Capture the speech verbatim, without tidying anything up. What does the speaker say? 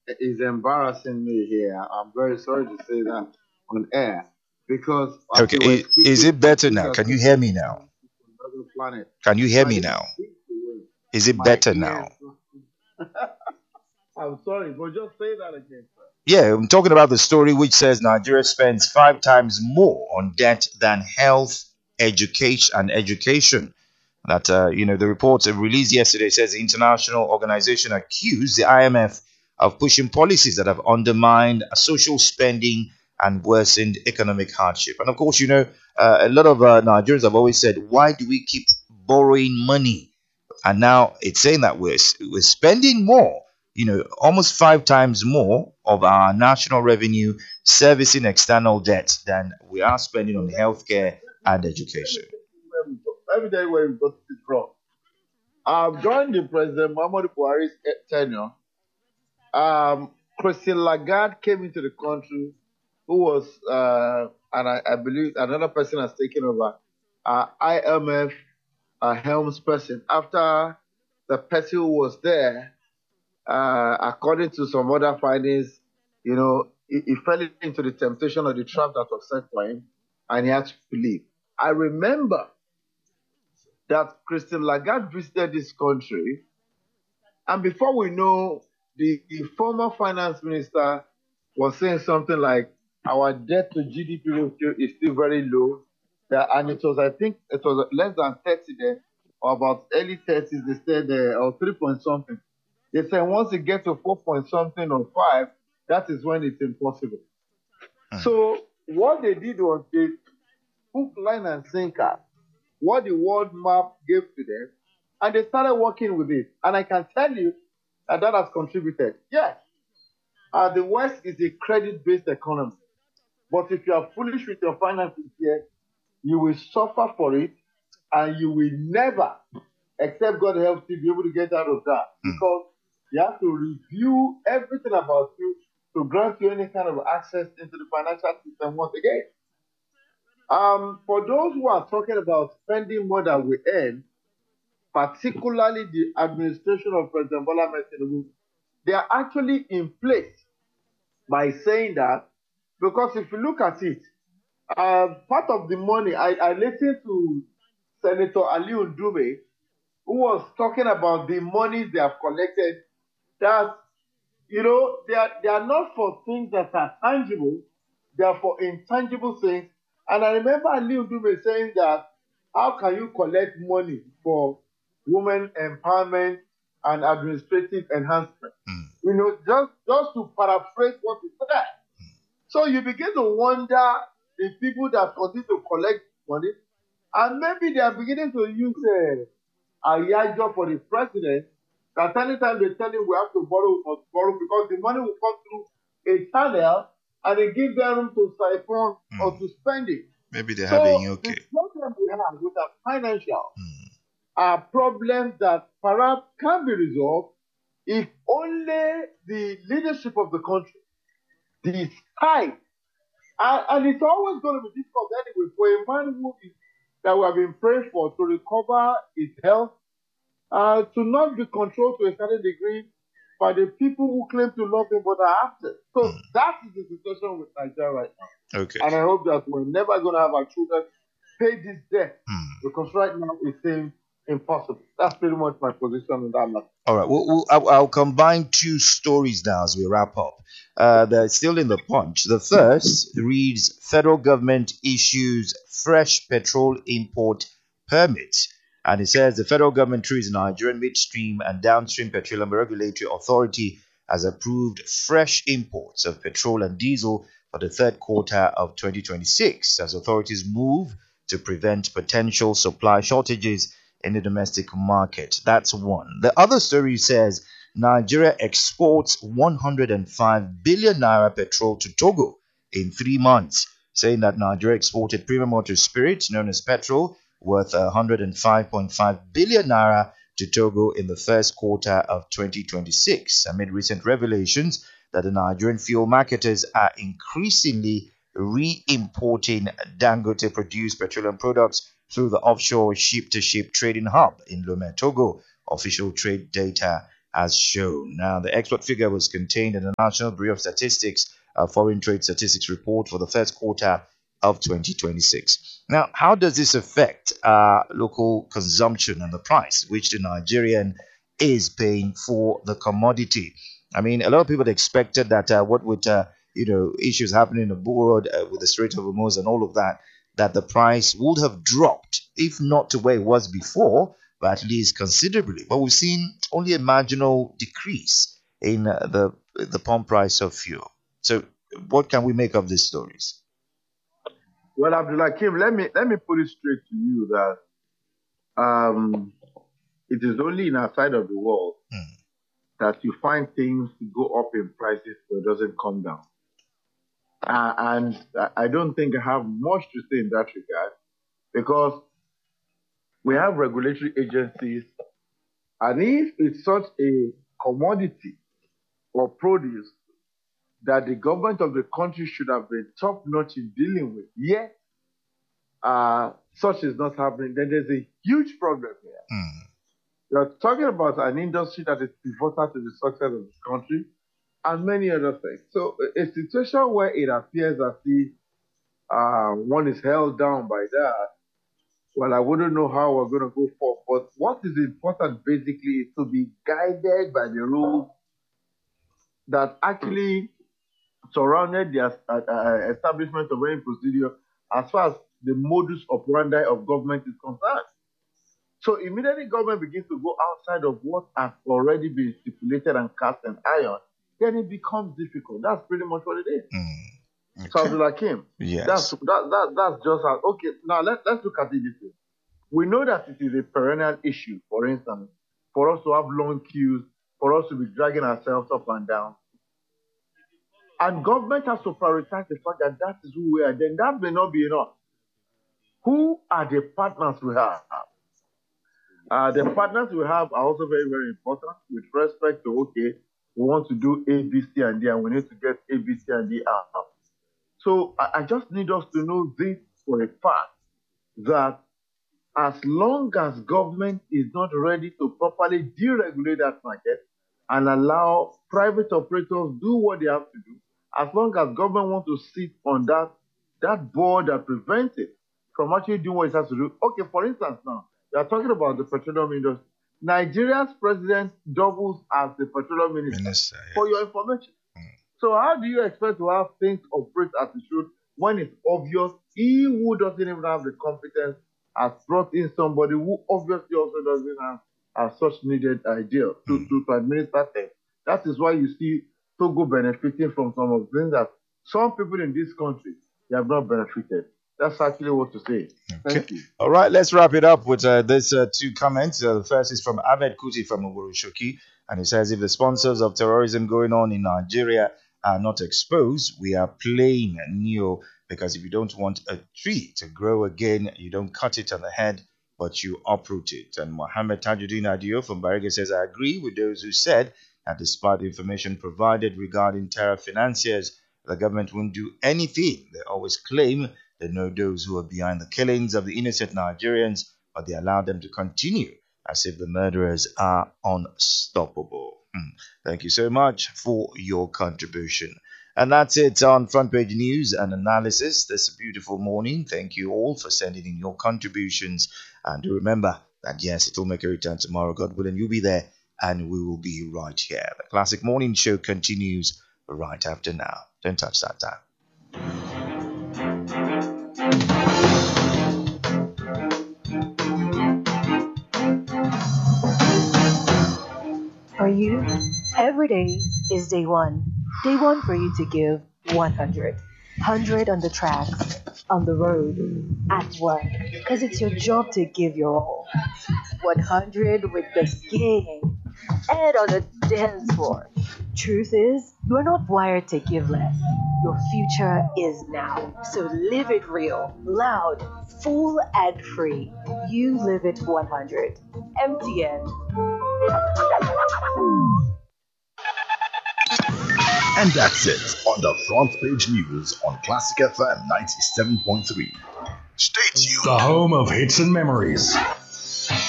is embarrassing me here. I'm very sorry to say that on air because as Okay, you were i- is speaking, it it better seems now? as Can if you hear me you're now? from another planet. Can you hear My me ears now? beat away. Is it My better ears. now? I'm sorry, but just say that again, sir. Yeah, I'm talking about the story which says Nigeria spends five times more on debt than health, education, and education. That uh, you know, the report released yesterday says the international organization accused the I M F of pushing policies that have undermined social spending and worsened economic hardship. And of course, you know, uh, a lot of uh, Nigerians have always said, why do we keep borrowing money? And now it's saying that we're we're spending more, you know, almost five times more of our national revenue servicing external debt than we are spending on So let me healthcare let me and let me education. take you where we go. Let me tell you where we got it from. Um, during the President Muhammadu Buhari's eh, tenure, um, Christine Lagarde came into the country, who was, uh, and I, I believe another person has taken over, uh, I M F uh, helms person. After the person who was there, uh, according to some other findings, you know, he, he fell into the temptation of the trap that was set for him, and he had to leave. I remember that Christine Lagarde visited this country, and before we know, the, the former finance minister was saying something like, our debt to G D P ratio is still very low. That, and it was, I think, it was less than thirty there, or about early thirties, they said, uh, or three point something. They said once it gets to four point something or five, that is when it's impossible. Hmm. So what they did was they hook, line, and sinker what the world map gave to them, and they started working with it. And I can tell you that that has contributed. Yes, uh, the West is a credit-based economy, but if you are foolish with your finances here, you will suffer for it, and you will never, except God helps you, be able to get out of that Hmm. because you have to review everything about you to grant you any kind of access into the financial system once again. Um, for those who are talking about spending more than we earn, particularly the administration of President Bola Ahmed Tinubu, they are actually in place by saying that because if you look at it, uh, part of the money, I, I listened to Senator Aliu Ndume, who was talking about the money they have collected, that, you know, they are, they are not for things that are tangible, they are for intangible things. And I remember Aliu Ndume saying that, how can you collect money for women empowerment and administrative enhancement? Hmm. You know, just, just to paraphrase what he said. So you begin to wonder the people that continue to collect money, and maybe they are beginning to use uh, a yajo for the president. That anytime they tell him we have to borrow, we must borrow because the money will come through a channel and they give them room to siphon or Hmm. to spend it. Maybe they're having So the okay. problem we have with our financial Hmm. are problems that perhaps can be resolved if only the leadership of the country decide. And, and it's always going to be difficult anyway for a man who is that we have been praying for to recover his health, uh, to not be controlled to a certain degree by the people who claim to love him but are absent. So Hmm. that is the situation with Nigeria right now. Okay. And I hope that we're never going to have our children pay this debt Hmm. because right now it seems impossible. That's pretty much my position on that matter. All right. We'll, we'll, I'll, I'll combine two stories now as we wrap up. Uh, they're still in the punch. The first reads Federal government issues fresh petrol import permits. And it says the federal government, through its Nigerian Midstream and Downstream Petroleum Regulatory Authority, has approved fresh imports of petrol and diesel for the third quarter of twenty twenty-six as authorities move to prevent potential supply shortages in the domestic market. That's one. The other story says Nigeria exports one hundred five billion naira petrol to Togo in three months, saying that Nigeria exported premium water spirits known as petrol worth one hundred five point five billion naira to Togo in the first quarter of twenty twenty-six, amid recent revelations that the Nigerian fuel marketers are increasingly re-importing Dangote-produced petroleum products through the offshore ship-to-ship trading hub in Lomé, Togo, official trade data has shown. Now, the export figure was contained in the National Bureau of Statistics uh, Foreign Trade Statistics Report for the first quarter of twenty twenty-six. Now, how does this affect uh, local consumption and the price which the Nigerian is paying for the commodity? I mean, a lot of people expected that uh, what would, uh, you know, issues happening abroad uh, with the Strait of Hormuz and all of that, that the price would have dropped, if not to where it was before, but at least considerably. But we've seen only a marginal decrease in uh, the the pump price of fuel. So, what can we make of these stories? Well, Abdulhakeem, let me let me put it straight to you that um, it is only in our side of the world mm. that you find things go up in prices, but it doesn't come down. Uh, and I don't think I have much to say in that regard, because we have regulatory agencies, and if it's such a commodity or produce that the government of the country should have been top-notch in dealing with, yet uh, such is not happening, then there's a huge problem here. Mm. You're talking about an industry that is pivotal to the success of this country and many other things. So a situation where it appears as if uh, one is held down by that, well, I wouldn't know how we're going to go forward. But what is important basically is to be guided by the rules that actually surrounded the uh, uh, establishment of any procedure as far as the modus operandi of government is concerned. So immediately government begins to go outside of what has already been stipulated and cast in iron, then it becomes difficult. That's pretty much what it is. Mm, okay. So Abdulhakeem, yes. that's, that, that, that's just how, okay, now let, let's look at it this way. We know that it is a perennial issue, for instance, for us to have long queues, for us to be dragging ourselves up and down. And government has to prioritize the fact that that is who we are. Then that may not be enough. Who are the partners we have? Uh, the partners we have are also very, very important with respect to, okay, we want to do A, B, C, and D, and we need to get A, B, C, and D out. So I, I just need us to know this for a fact, that as long as government is not ready to properly deregulate that market and allow private operators do what they have to do, as long as government wants to sit on that, that board that prevents it from actually doing what it has to do. Okay, for instance now, we are talking about the petroleum industry. Nigeria's president doubles as the petroleum minister, minister yes. for your information. Mm. So how do you expect to have things operate as it should when it's obvious he who doesn't even have the competence has brought in somebody who obviously also doesn't have, have such needed idea to, mm. to, to administer things? That is why you see Togo benefiting from some of the things that some people in this country they have not benefited. That's actually what to say. Thank okay. you. All right, let's wrap it up with uh, these uh, two comments. Uh, the first is from Ahmed Kuti from Oworoshoki, and he says, if the sponsors of terrorism going on in Nigeria are not exposed, we are playing Neo, because if you don't want a tree to grow again, you don't cut it on the head, but you uproot it. And Mohammed Tajuddin Adio from Bariga says, I agree with those who said that despite the information provided regarding terror financiers, the government won't do anything. They always claim they know those who are behind the killings of the innocent Nigerians, but they allow them to continue as if the murderers are unstoppable. Hmm. Thank you so much for your contribution. And that's it on Front Page News and Analysis this beautiful morning. Thank you all for sending in your contributions. And remember that, yes, it will make a return tomorrow, God willing. You'll be there and we will be right here. The Classic Morning Show continues right after now. Don't touch that time. For you, every day is day one. Day one for you to give one hundred. one hundred on the tracks, on the road, at work. Because it's your job to give your all. one hundred with the gang. And on the dance floor. Truth is, you're not wired to give less. Your future is now. So live it real, loud, full and free. You live it one hundred. M T N. And that's it on the Front Page News on Classic F M ninety-seven point three. Stay tuned. The home of hits and memories.